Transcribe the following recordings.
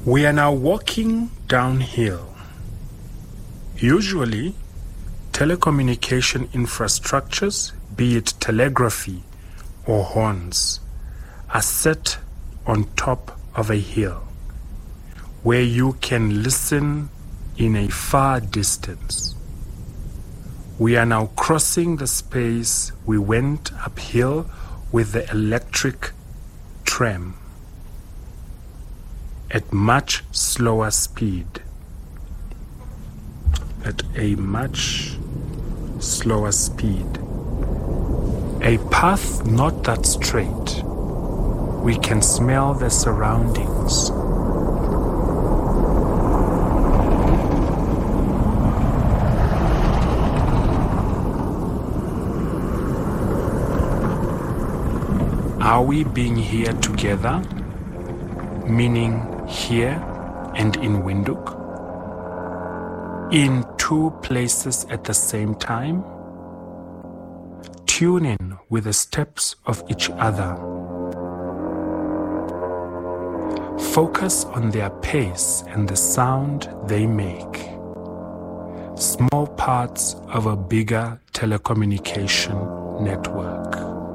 We are now walking downhill. Usually, telecommunication infrastructures, be it telegraphy or horns, are set on top of a hill where you can listen in a far distance. We are now crossing the space we went uphill with the electric tram at much slower speed. At a much slower speed. A path not that straight. We can smell the surroundings. Are we being here together? Meaning here and in Windhoek? In two places at the same time? Tune in with the steps of each other. Focus on their pace and the sound they make. Small parts of a bigger telecommunication network.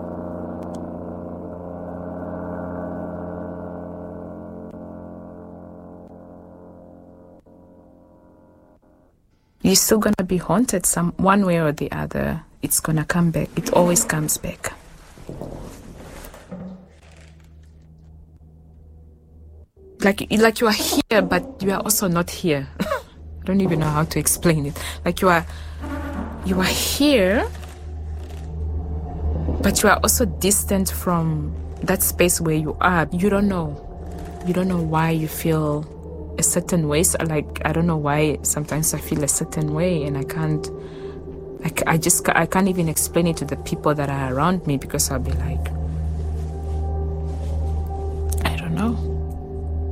You're still going to be haunted one way or the other. It's going to come back. It always comes back. Like you are here, but you are also not here. I don't even know how to explain it. Like you are here, but you are also distant from that space where you are. You don't know why you feel a certain way. So I don't know why sometimes I feel a certain way, and I can't even explain it to the people that are around me, because I'll be like, I don't know.